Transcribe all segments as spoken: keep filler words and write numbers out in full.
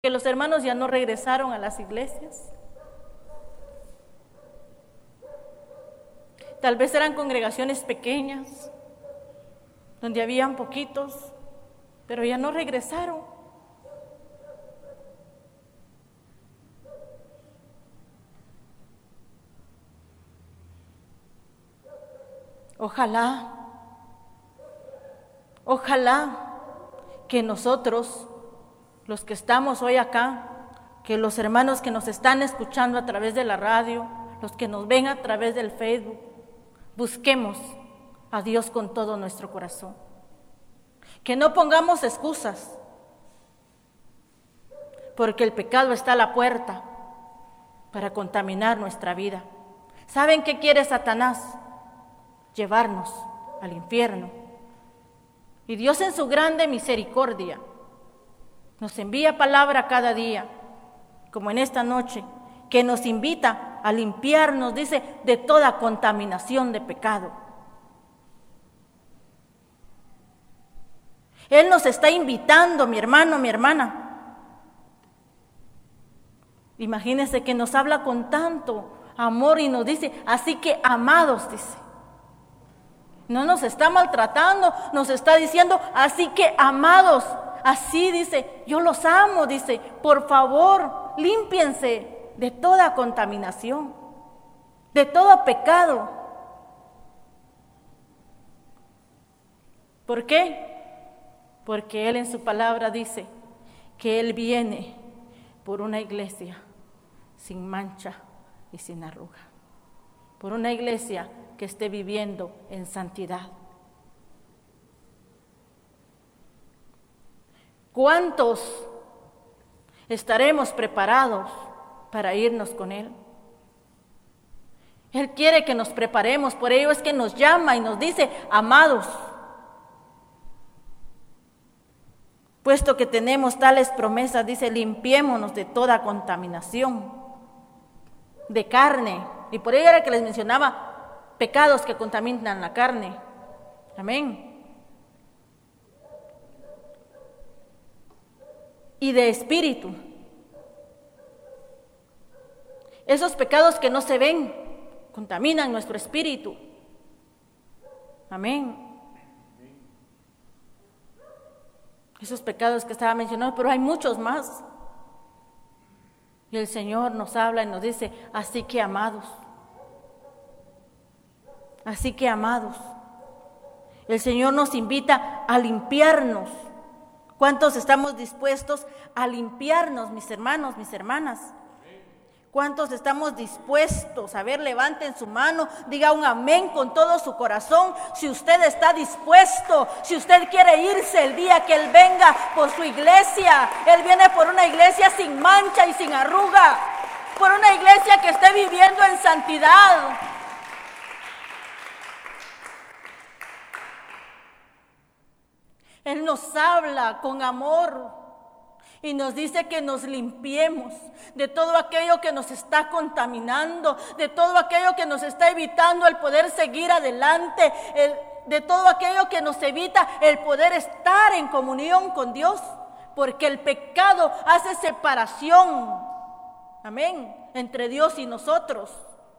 que los hermanos ya no regresaron a las iglesias. Tal vez eran congregaciones pequeñas, donde habían poquitos, pero ya no regresaron. Ojalá, ojalá que nosotros, los que estamos hoy acá, que los hermanos que nos están escuchando a través de la radio, los que nos ven a través del Facebook, busquemos a Dios con todo nuestro corazón. Que no pongamos excusas, porque el pecado está a la puerta para contaminar nuestra vida. ¿Saben qué quiere Satanás? Llevarnos al infierno. Y Dios en su grande misericordia nos envía palabra cada día, como en esta noche, que nos invita a limpiarnos, dice, de toda contaminación de pecado. Él nos está invitando, mi hermano, mi hermana. Imagínense que nos habla con tanto amor y nos dice, así que amados, dice. No nos está maltratando, nos está diciendo, así que amados, así dice, yo los amo, dice, por favor, límpiense de toda contaminación, de todo pecado. ¿Por qué? Porque Él en su palabra dice que Él viene por una iglesia sin mancha y sin arruga, por una iglesia que esté viviendo en santidad. ¿Cuántos estaremos preparados para irnos con Él? Él quiere que nos preparemos, por ello es que nos llama y nos dice, amados, puesto que tenemos tales promesas, dice, limpiémonos de toda contaminación de carne. Y por ello era que les mencionaba pecados que contaminan la carne. Amén. Y de espíritu. Esos pecados que no se ven contaminan nuestro espíritu. Amén. Esos pecados que estaba mencionando, pero hay muchos más. Y el Señor nos habla y nos dice, así que amados, así que amados, el Señor nos invita a limpiarnos. ¿Cuántos estamos dispuestos a limpiarnos, mis hermanos, mis hermanas? ¿Cuántos estamos dispuestos? A ver, levanten su mano, diga un amén con todo su corazón. Si usted está dispuesto, si usted quiere irse el día que Él venga por su iglesia, Él viene por una iglesia sin mancha y sin arruga, por una iglesia que esté viviendo en santidad. Él nos habla con amor y nos dice que nos limpiemos de todo aquello que nos está contaminando, de todo aquello que nos está evitando el poder seguir adelante, el, de todo aquello que nos evita el poder estar en comunión con Dios, porque el pecado hace separación, amén, entre Dios y nosotros.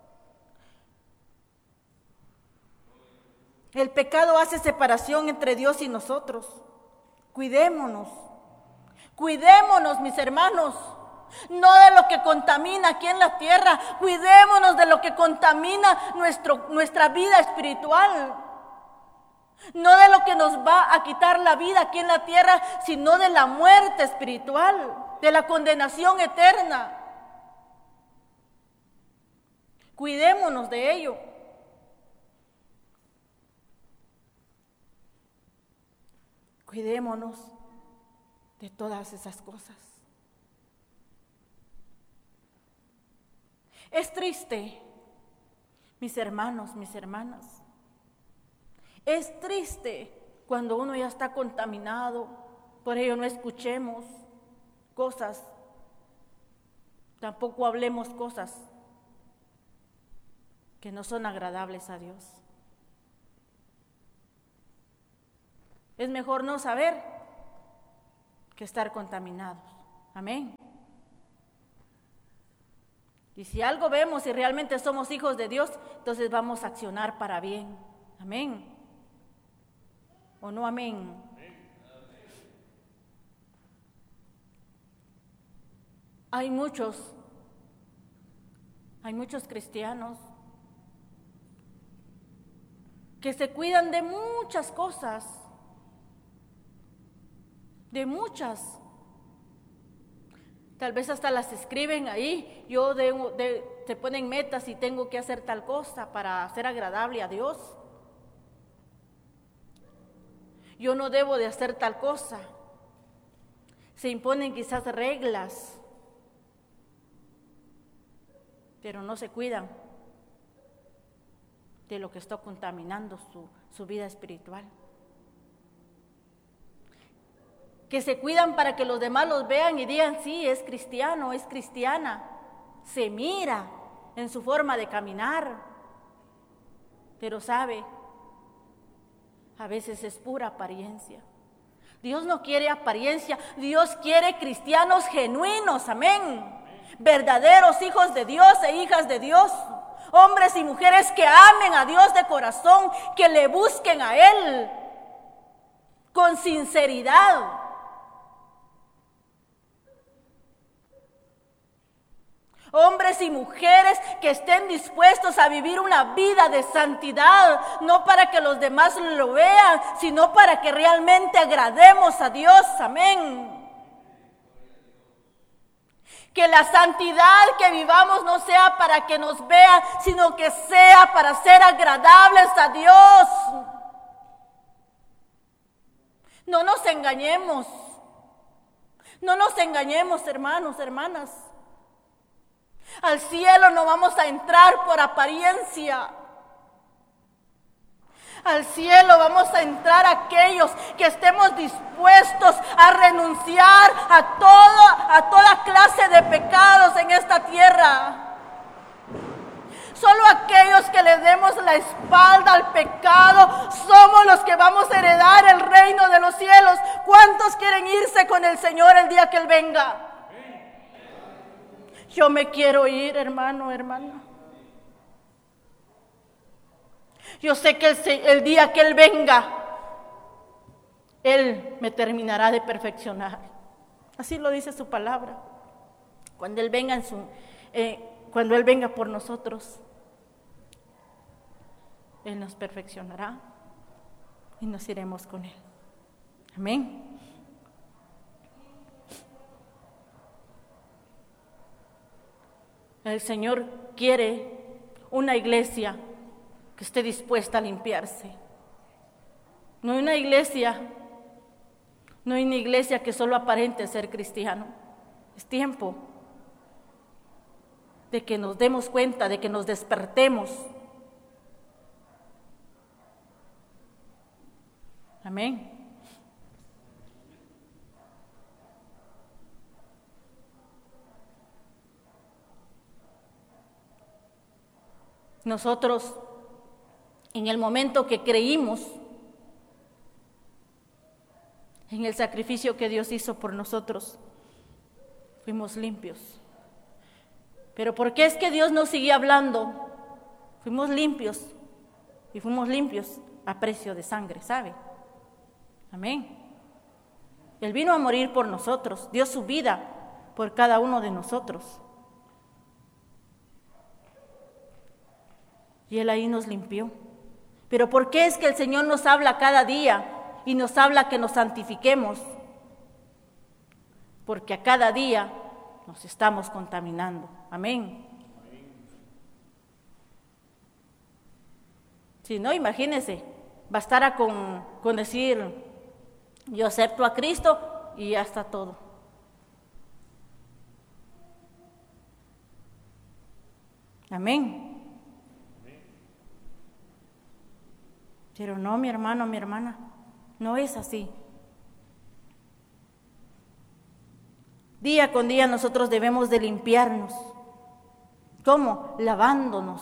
El pecado hace separación entre Dios y nosotros. Cuidémonos. Cuidémonos, mis hermanos, no de lo que contamina aquí en la tierra, cuidémonos de lo que contamina nuestro, nuestra vida espiritual. No de lo que nos va a quitar la vida aquí en la tierra, sino de la muerte espiritual, de la condenación eterna. Cuidémonos de ello. Cuidémonos de todas esas cosas. Es triste, mis hermanos, mis hermanas. Es triste cuando uno ya está contaminado. Por ello no escuchemos cosas, tampoco hablemos cosas que no son agradables a Dios. Es mejor no saber que estar contaminados. Amén. Y si algo vemos y realmente somos hijos de Dios, entonces vamos a accionar para bien. Amén. ¿O no amén? Hay muchos, hay muchos cristianos que se cuidan de muchas cosas, de muchas. Tal vez hasta las escriben ahí, yo de, de, se ponen metas y tengo que hacer tal cosa para ser agradable a Dios. Yo no debo de hacer tal cosa. Se imponen quizás reglas, pero no se cuidan de lo que está contaminando su, su vida espiritual. Que se cuidan para que los demás los vean y digan, sí, es cristiano, es cristiana. Se mira en su forma de caminar. Pero sabe, a veces es pura apariencia. Dios no quiere apariencia, Dios quiere cristianos genuinos, amén. Verdaderos hijos de Dios e hijas de Dios. Hombres y mujeres que amen a Dios de corazón, que le busquen a Él con sinceridad. Hombres y mujeres que estén dispuestos a vivir una vida de santidad, no para que los demás lo vean, sino para que realmente agrademos a Dios, amén. Que la santidad que vivamos no sea para que nos vean, sino que sea para ser agradables a Dios. No nos engañemos, no nos engañemos, hermanos, hermanas. Al cielo no vamos a entrar por apariencia. Al cielo vamos a entrar aquellos que estemos dispuestos a renunciar a todo, a toda clase de pecados en esta tierra. Solo aquellos que le demos la espalda al pecado somos los que vamos a heredar el reino de los cielos. ¿Cuántos quieren irse con el Señor el día que Él venga? Yo me quiero ir, hermano, hermana. Yo sé que el, el día que Él venga, Él me terminará de perfeccionar. Así lo dice su palabra. Cuando Él venga, en su, eh, cuando Él venga por nosotros, Él nos perfeccionará y nos iremos con Él. Amén. El Señor quiere una iglesia que esté dispuesta a limpiarse. No hay una iglesia, no hay una iglesia que solo aparente ser cristiano. Es tiempo de que nos demos cuenta, de que nos despertemos. Amén. Nosotros, en el momento que creímos en el sacrificio que Dios hizo por nosotros, fuimos limpios. Pero ¿por qué es que Dios nos sigue hablando? Fuimos limpios y fuimos limpios a precio de sangre, ¿sabe? Amén. Él vino a morir por nosotros, dio su vida por cada uno de nosotros. Y Él ahí nos limpió. Pero ¿por qué es que el Señor nos habla cada día y nos habla que nos santifiquemos? Porque a cada día nos estamos contaminando. Amén. Si no, imagínense, bastará con, con decir, yo acepto a Cristo y ya está todo. Amén. Pero no, mi hermano, mi hermana, no es así. Día con día nosotros debemos de limpiarnos. ¿Cómo? Lavándonos.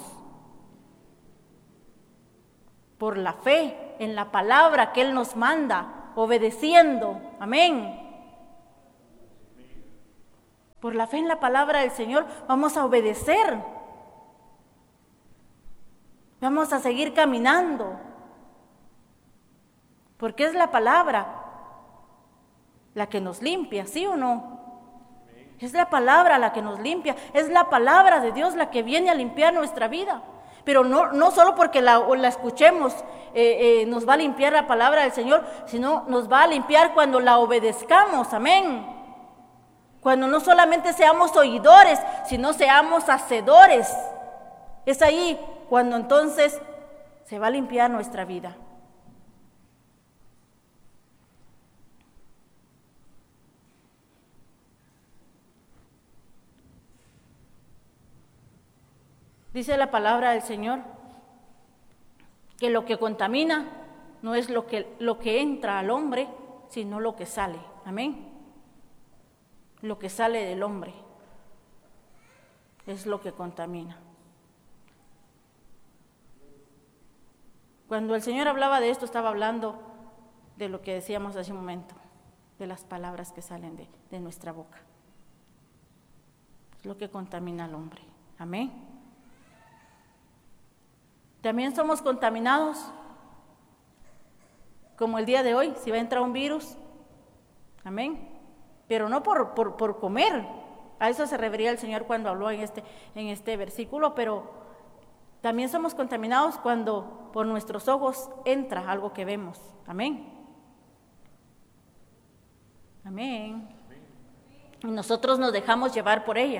Por la fe en la palabra que Él nos manda, obedeciendo. Amén. Por la fe en la palabra del Señor vamos a obedecer. Vamos a seguir caminando. Porque es la palabra la que nos limpia, ¿sí o no? Es la palabra la que nos limpia. Es la palabra de Dios la que viene a limpiar nuestra vida. Pero no, no solo porque la, la escuchemos eh, eh, nos va a limpiar la palabra del Señor, sino nos va a limpiar cuando la obedezcamos, amén. Cuando no solamente seamos oidores, sino seamos hacedores. Es ahí cuando entonces se va a limpiar nuestra vida. Dice la palabra del Señor que lo que contamina no es lo que, lo que entra al hombre, sino lo que sale. Amén. Lo que sale del hombre es lo que contamina. Cuando el Señor hablaba de esto, estaba hablando de lo que decíamos hace un momento, de las palabras que salen de, de nuestra boca. Es lo que contamina al hombre. Amén. También somos contaminados, como el día de hoy, si va a entrar un virus, amén, pero no por, por, por comer, a eso se refería el Señor cuando habló en este, en este versículo, pero también somos contaminados cuando por nuestros ojos entra algo que vemos, amén, amén, y nosotros nos dejamos llevar por ella.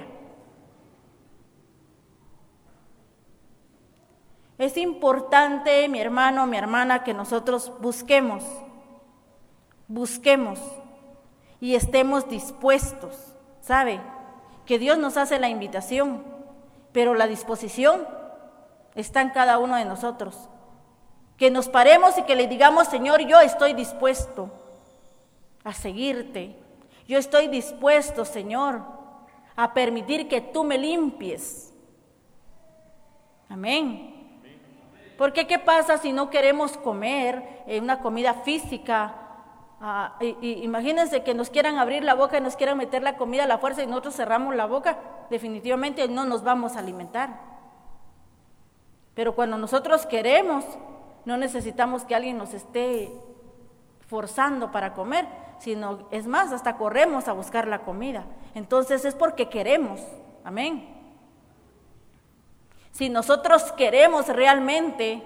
Es importante, mi hermano, mi hermana, que nosotros busquemos, busquemos y estemos dispuestos, ¿sabe? Que Dios nos hace la invitación, pero la disposición está en cada uno de nosotros. Que nos paremos y que le digamos, Señor, yo estoy dispuesto a seguirte. Yo estoy dispuesto, Señor, a permitir que tú me limpies. Amén. Porque ¿qué pasa si no queremos comer eh, una comida física? Ah, y, y, imagínense que nos quieran abrir la boca y nos quieran meter la comida a la fuerza y nosotros cerramos la boca, definitivamente no nos vamos a alimentar. Pero cuando nosotros queremos, no necesitamos que alguien nos esté forzando para comer, sino es más, hasta corremos a buscar la comida. Entonces es porque queremos, amén. Si nosotros queremos realmente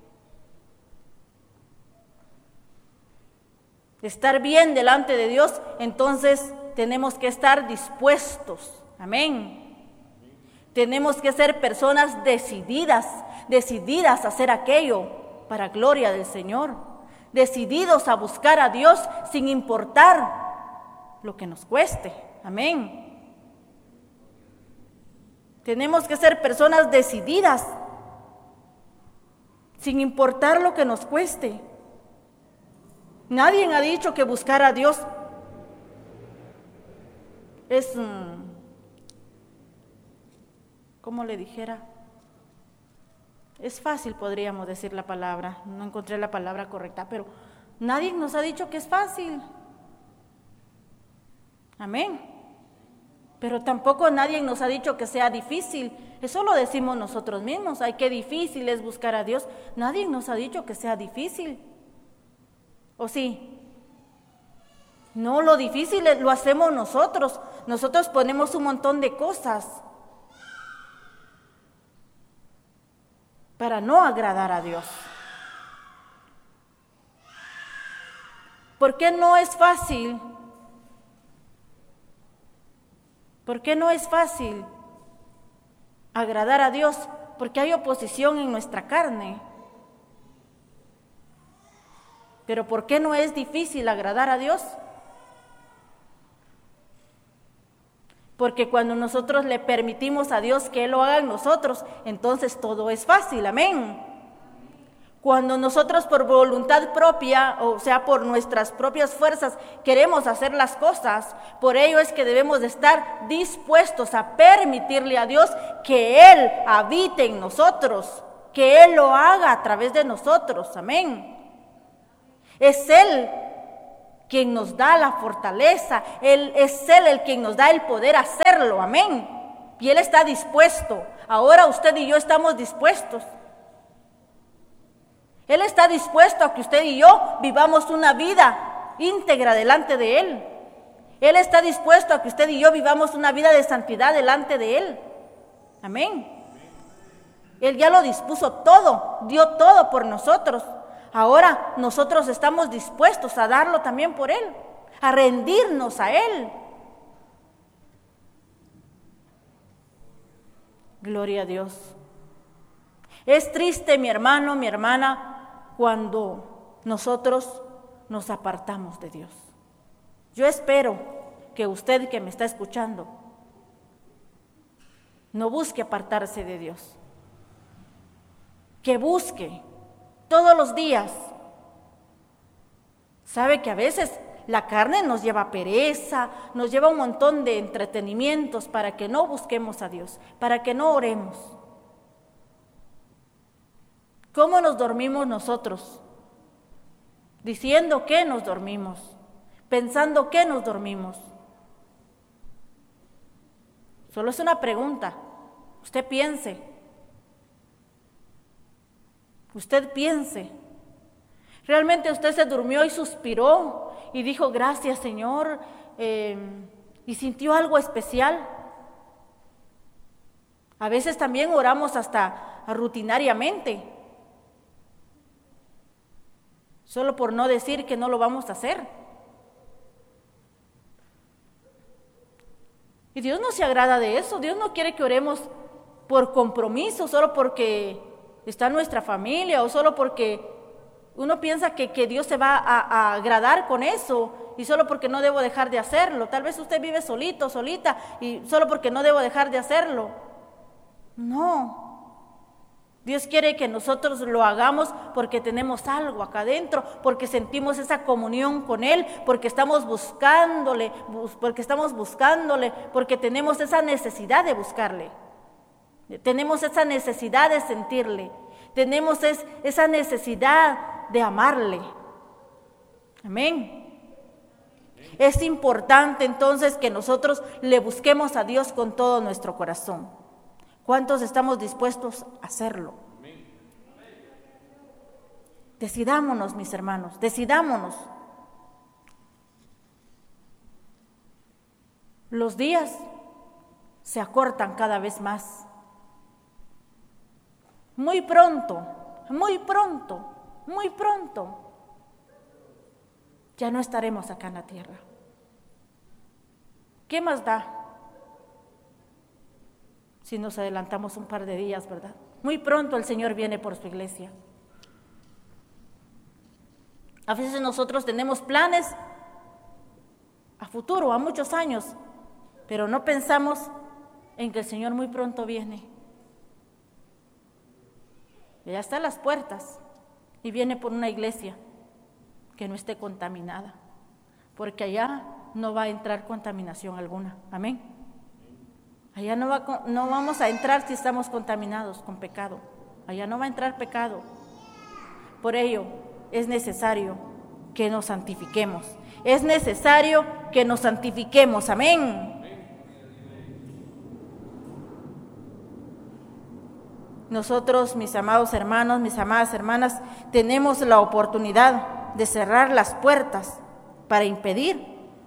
estar bien delante de Dios, entonces tenemos que estar dispuestos, amén. Tenemos que ser personas decididas, decididas a hacer aquello para gloria del Señor, decididos a buscar a Dios sin importar lo que nos cueste, amén. Tenemos que ser personas decididas, sin importar lo que nos cueste. Nadie ha dicho que buscar a Dios es, ¿cómo le dijera? Es fácil, podríamos decir la palabra. No encontré la palabra correcta, pero nadie nos ha dicho que es fácil. Amén. Pero tampoco nadie nos ha dicho que sea difícil. Eso lo decimos nosotros mismos. Ay, qué difícil es buscar a Dios. Nadie nos ha dicho que sea difícil. ¿O sí? No, lo difícil lo hacemos nosotros. Nosotros ponemos un montón de cosas para no agradar a Dios. ¿Por qué no es fácil? ¿Por qué no es fácil agradar a Dios? Porque hay oposición en nuestra carne. Pero ¿por qué no es difícil agradar a Dios? Porque cuando nosotros le permitimos a Dios que Él lo haga en nosotros, entonces todo es fácil, amén. Cuando nosotros por voluntad propia, o sea, por nuestras propias fuerzas, queremos hacer las cosas, por ello es que debemos de estar dispuestos a permitirle a Dios que Él habite en nosotros, que Él lo haga a través de nosotros, amén. Es Él quien nos da la fortaleza, Él es Él el quien nos da el poder hacerlo, amén. Y Él está dispuesto. Ahora usted y yo estamos dispuestos. Él está dispuesto a que usted y yo vivamos una vida íntegra delante de Él. Él está dispuesto a que usted y yo vivamos una vida de santidad delante de Él. Amén. Él ya lo dispuso todo, dio todo por nosotros. Ahora nosotros estamos dispuestos a darlo también por Él, a rendirnos a Él. Gloria a Dios. Es triste, mi hermano, mi hermana, cuando nosotros nos apartamos de Dios. Yo espero que usted que me está escuchando no busque apartarse de Dios, que busque todos los días. Sabe que a veces la carne nos lleva a pereza, nos lleva un montón de entretenimientos para que no busquemos a Dios, para que no oremos. ¿Cómo nos dormimos nosotros? Diciendo que nos dormimos, pensando que nos dormimos. Solo es una pregunta. Usted piense. Usted piense. ¿Realmente usted se durmió y suspiró y dijo gracias, Señor, eh, y sintió algo especial? A veces también oramos hasta rutinariamente, solo por no decir que no lo vamos a hacer. Y Dios no se agrada de eso. Dios no quiere que oremos por compromiso, solo porque está nuestra familia o solo porque uno piensa que, que Dios se va a, a agradar con eso y solo porque no debo dejar de hacerlo. Tal vez usted vive solito, solita y solo porque no debo dejar de hacerlo. No. Dios quiere que nosotros lo hagamos porque tenemos algo acá adentro, porque sentimos esa comunión con Él, porque estamos buscándole, porque estamos buscándole, porque tenemos esa necesidad de buscarle. Tenemos esa necesidad de sentirle. Tenemos es, esa necesidad de amarle. Amén. Es importante entonces que nosotros le busquemos a Dios con todo nuestro corazón. ¿Cuántos estamos dispuestos a hacerlo? Decidámonos, mis hermanos, decidámonos. Los días se acortan cada vez más. Muy pronto, muy pronto, muy pronto, ya no estaremos acá en la tierra. ¿Qué más da si nos adelantamos un par de días, verdad? Muy pronto el Señor viene por su iglesia. A veces nosotros tenemos planes a futuro, a muchos años, pero no pensamos en que el Señor muy pronto viene. Ya está a las puertas y viene por una iglesia que no esté contaminada, porque allá no va a entrar contaminación alguna. Amén. Allá no, va, no vamos a entrar si estamos contaminados con pecado. Allá no va a entrar pecado. Por ello es necesario que nos santifiquemos. Es necesario que nos santifiquemos. Amén. Nosotros, mis amados hermanos, mis amadas hermanas, tenemos la oportunidad de cerrar las puertas para impedir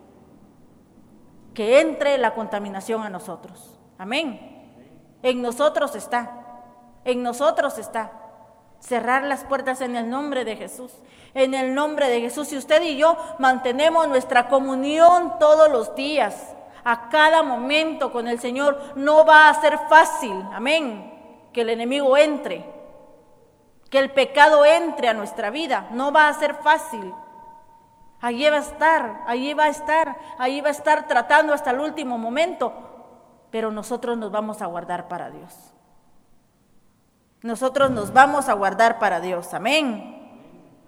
que entre la contaminación a nosotros. Amén. En nosotros está, en nosotros está. Cerrar las puertas en el nombre de Jesús. En el nombre de Jesús. Si usted y yo mantenemos nuestra comunión todos los días, a cada momento con el Señor, no va a ser fácil. Amén. Que el enemigo entre, que el pecado entre a nuestra vida, no va a ser fácil. Allí va a estar, allí va a estar, allí va a estar tratando hasta el último momento, pero nosotros nos vamos a guardar para Dios. Nosotros nos vamos a guardar para Dios, amén.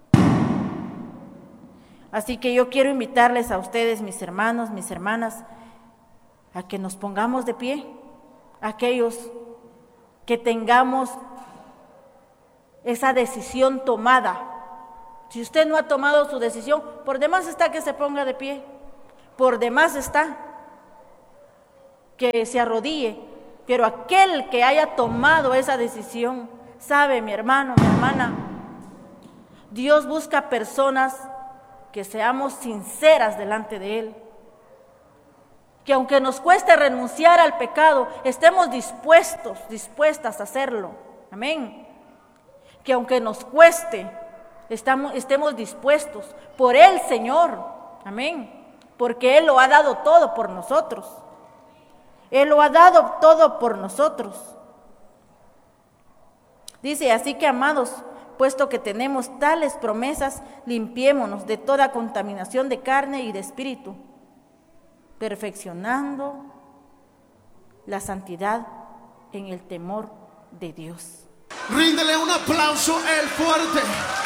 Así que yo quiero invitarles a ustedes, mis hermanos, mis hermanas, a que nos pongamos de pie, aquellos que tengamos esa decisión tomada, Si usted no ha tomado su decisión, por demás está que se ponga de pie, por demás está que se arrodille, pero aquel que haya tomado esa decisión, sabe, mi hermano, mi hermana, Dios busca personas que seamos sinceras delante de Él, que aunque nos cueste renunciar al pecado, estemos dispuestos, dispuestas a hacerlo, amén, que aunque nos cueste, estamos, estemos dispuestos por el Señor, amén, porque Él lo ha dado todo por nosotros, Él lo ha dado todo por nosotros. Dice, así que amados, puesto que tenemos tales promesas, limpiémonos de toda contaminación de carne y de espíritu, perfeccionando la santidad en el temor de Dios. Ríndele un aplauso a Él fuerte.